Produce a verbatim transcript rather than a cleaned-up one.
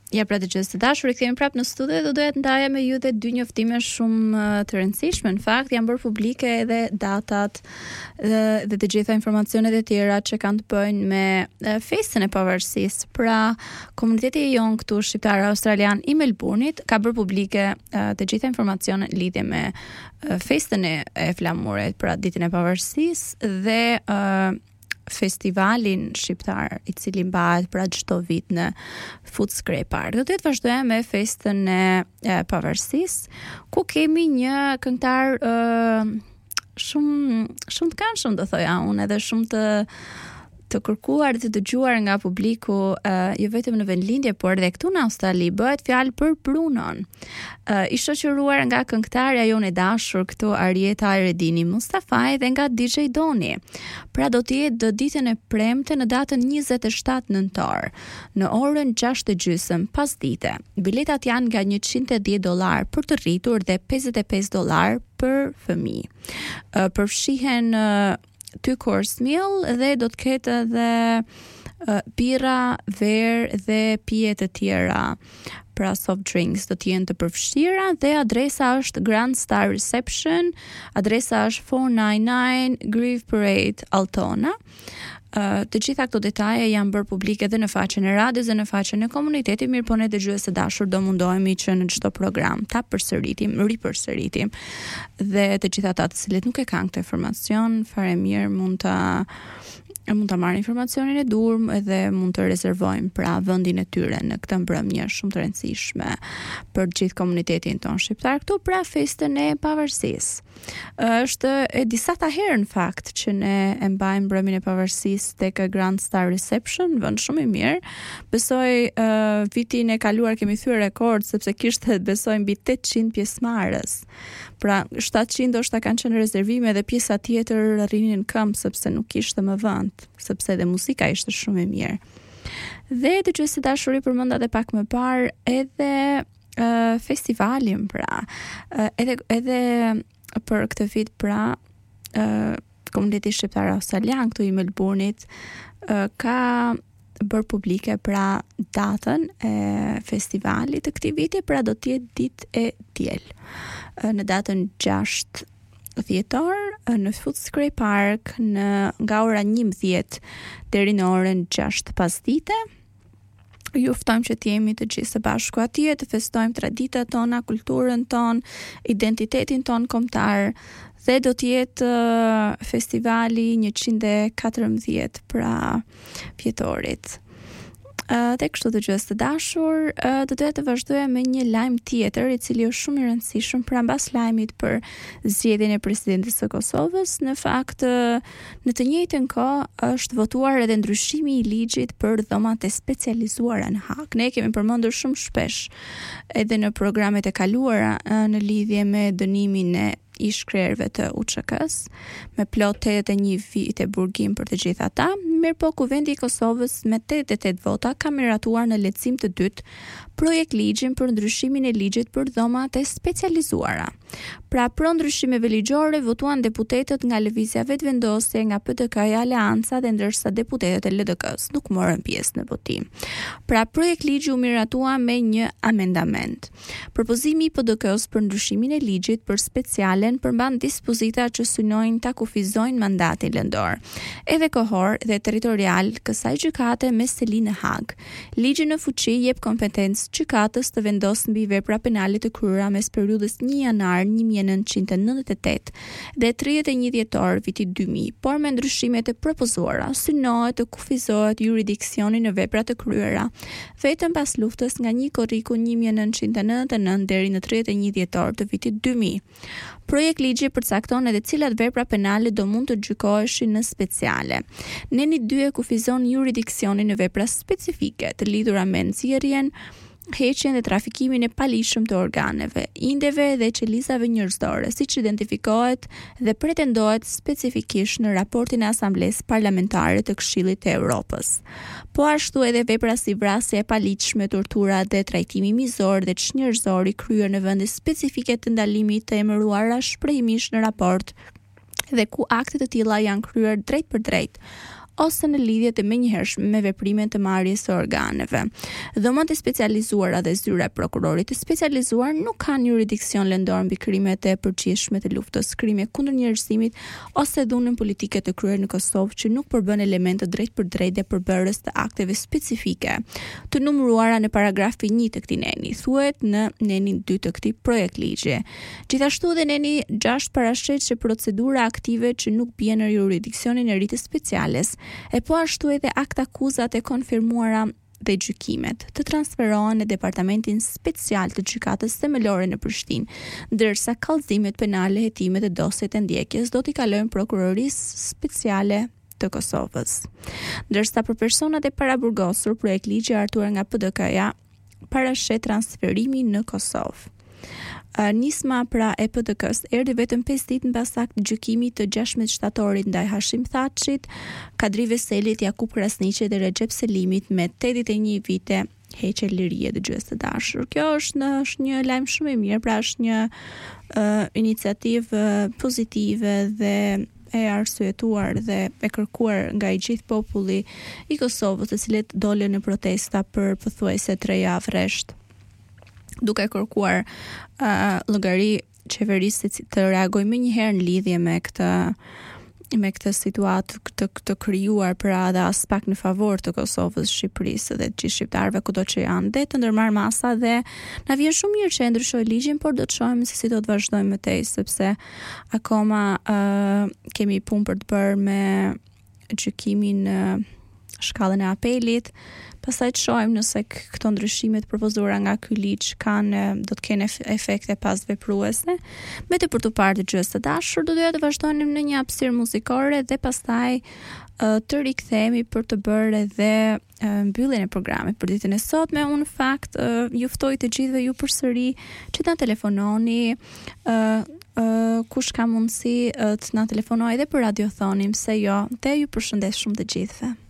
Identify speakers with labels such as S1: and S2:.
S1: Ja, pra dëgjues të dashur, i kthehemi prapë në studio dhe doja të ndaja me ju dhe dy njoftime shumë uh, të rëndësishme. Në fakt, janë bërë publike edhe datat dhe, dhe të gjitha informacionet e tjera që kanë të bëjnë me uh, festën e pavarësisë. Pra, komuniteti jon këtu shqiptar australian i Melbourne-it ka bërë publike uh, të gjitha informacionet lidhje me uh, festën e, e flamurit, pra ditën e pavarësisë dhe uh, festivalin shqiptar i cili mbahet pra çdo vit në Footscray Park. Do të vazhdojmë me festën e, e pavarësisë, ku kemi një këngëtar uh, shumë shumë të këndshëm, do thoja unë, edhe shumë të të kërkuar dhe të dëgjuar nga publiku, uh, jo vetëm në vendlindje, por edhe këtu në Australi. Bëhet fjalë për Brunon. Uh, I shoqëruar nga këngëtarja jonë e dashur këtu Arieta Eredini Mustafaj dhe nga D J Doni. Pra do të jetë ditën e premte në datën njëzet e shtatë nëntor, në orën gjashtë e gjysmë pasdite. Biletat janë nga njëqind e dhjetë dollar për të rritur dhe pesëdhjetë e pesë dollar për fëmijë. Uh, përfshihen uh, two course meal dhe do të ketë edhe uh, bira, verë dhe pije të tjera, pra soft drinks do të jenë të përfshira dhe adresa është Grand Star Reception, adresa është four ninety-nine Grieve Parade, Altona. Uh, të gjitha këto detaje janë bërë publike edhe në faqen e radios dhe në faqen e komunitetit, mirë po ne dëgjues të dashur do mundohemi që në çdo program ta përsëritim, ripërsëritim dhe të gjitha ata të cilët nuk e kanë këtë informacion, fare mirë mund ta mund ta marrin informacionin e dur edhe mund të rezervojmë pra vendin e tyre në këtë mbrëmje shumë të rëndësishme për gjithë komunitetin tonë shqiptar këtu, pra festën e pavarësisë. Është e disa ta herë në fakt që ne e mbajmë mbrëmjen e pavarësisë tek Grand Star Reception, vend shumë i mirë. Besoj uh, vitin e kaluar kemi thyer rekord sepse kishte besoj mbi tetëqind pjesëmarrës. Pra shtatëqind ndoshta kanë qenë rezervime dhe pjesa tjetër rrinin këmbë sepse nuk kishte më vend, sepse edhe muzika ishte shumë e mirë. Dhe dëgjues të dashur, i përmenda edhe pak më parë edhe uh, festivalin, pra uh, edhe edhe për këtë vit, pra uh, komuniteti shqiptar australian këtu i Melbourne-it uh, ka bërë publike pra datën e festivalit të këtij viti, pra do të jetë ditë e diel. Uh, në datën gjashtë dhjetor në Footscray Park në nga ora njëmbëdhjetë deri në orën gjashtë pasdite. Ju ftojmë që të jemi të gjithë së bashku atje, të festojmë traditat tona, kulturën tonë, identitetin tonë kombëtar, dhe do të jetë uh, festivali njëqind e katërmbëdhjetë pra vjetorit. Uh, dhe kështu të dëgjues të dashur, uh, do doja të vazhdoja me një lajm tjetër i cili është shumë i rëndësishëm, pra mbas lajmit për zgjedhjen e presidentit së Kosovës, në fakt uh, në të njëjtën kohë është votuar edhe ndryshimi i ligjit për dhomat e specializuara në Hag. Ne kemi përmendur shumë shpesh edhe në programet e kaluara uh, në lidhje me dënimin e ish krerëve të U Ç K-s me plot tetëdhjetë e një vite burgim për të gjithë ata, mirë po Kuvendi i Kosovës me tetëdhjetë e tetë vota ka miratuar në lehtësim të dytë projekt ligjin për ndryshimin e ligjit për dhomat e specializuara. Pra, pro ndryshimeve ligjore votuan deputetët nga lëvizja vetëvendosje, nga P D K-ja, Aleanca dhe ndërsa deputetët e L D K-s nuk morën pjesë në votim. Pra, projekt ligji u miratua me një amendament. Propozimi i P D K-s për ndryshimin e ligjit për specialen përmban dispozita që synojnë ta kufizojnë mandatin lëndor, edhe kohor dhe territorial kësaj gjykate me seli në Hag. Ligji në fuqi jep kompetencë gjykatës të vendosë mbi vepra penale të kryera mes periudhës një janar një mijë e nëntëqind e nëntëdhjetë e tetë dhe tridhjetë e një dhjetor vitit dy mijë, por me ndryshimet e propozuara synohet të kufizohet juridiksioni në vepra të kryera vetëm pas luftës nga një korriku një mijë e nëntëqind e nëntëdhjetë e nëntë deri në tridhjetë e një dhjetor të vitit dy mijë. Projekt ligji përcakton edhe cilat vepra penale do mund të gjykoheshin në speciale. Neni dy e kufizon juridiksionin në vepra specifike të lidhura me nxjerrjen, heqjen dhe trafikimin e palishëm të organeve, indeve dhe qelizave njerëzore, siç identifikohet dhe pretendohet specifikisht në raportin e Asamblesë Parlamentare të Këshillit të Evropës. Po ashtu edhe vepra si vrasje e paligjshme, tortura dhe trajtimi mizor dhe çnjerëzor i kryer në vende specifike të ndalimit të emëruara shprehimisht në raport dhe ku akte të tilla janë kryer drejt për drejt ose në lidhje të menjëhershme me veprimet të marrjes së organeve. Dhomat e specializuara dhe zyra e prokurorit të specializuar nuk kanë jurisdiksion lëndor mbi krimet e përgjithshme të luftës, krime kundër njerëzimit ose dhunën politike të kryer në Kosovë që nuk përbën elemente drejt për drejt dhe përbërës të akteve specifike të numëruara në paragrafi një të këtij neni, thuhet në nenin dy të këtij projekt ligji. Gjithashtu dhe neni gjashtë parashit që procedura aktive që nuk bie në jurisdiksionin e ritës speciales, e po ashtu edhe akt akuzat e konfirmuara dhe gjykimet të transferohen në Departamentin Special të Gjykatës Themelore në Prishtinë, ndërsa kallëzimet penale, hetimet e dosjet e ndjekjes do t'i kalojnë prokurorisë speciale të Kosovës. Ndërsa për personat e paraburgosur, projekt ligji hartuar nga P D K-ja parashet transferimin në Kosovë. Uh, nisma pra e P D K-s erdhi vetëm pesë ditë mbas akt gjykimit të gjashtëmbëdhjetë shtatorit ndaj Hashim Thaçit, Kadri Veselit, Jakub Krasniqit dhe Recep Selimit me tetëdhjetë e një vite heqje lirie dëgjues të dashur. Kjo është në është një lajm shumë i mirë, pra është një uh, iniciativë uh, pozitive dhe e arsyetuar dhe e kërkuar nga i gjithë populli i Kosovës, të cilët dolën në protesta për pothuajse tre javë rresht, duke kërkuar uh, llogari qeverisë të reagojë mënjëherë në lidhje me këtë me këtë situatë të, të krijuar pra dhe as pak në favor të Kosovës, Shqipërisë dhe të gjithë shqiptarëve kudo që janë, dhe të ndërmarr masa, dhe na vjen shumë mirë që e ndryshoi ligjin, por do të shohim se si do të vazhdojmë më tej, sepse akoma uh, kemi punë për të bërë me gjykimin në uh, shkallën e apelit. Pastaj të shohim nëse këto ndryshimet propozuara nga ky ligj kanë do të kenë efekte pas vepruese. Me të për të parë dëgjues të dashur, do doja të vazhdonim në një hapësirë muzikore dhe pastaj uh, të rikthehemi për të bërë edhe uh, mbylljen e programit për ditën e sotme. Unë në fakt uh, ju ftoj të gjithëve ju përsëri që ta telefononi, uh, uh, kush ka mundësi uh, të na telefonojë edhe për radiothonin, pse jo, dhe ju përshëndes shumë të gjithëve.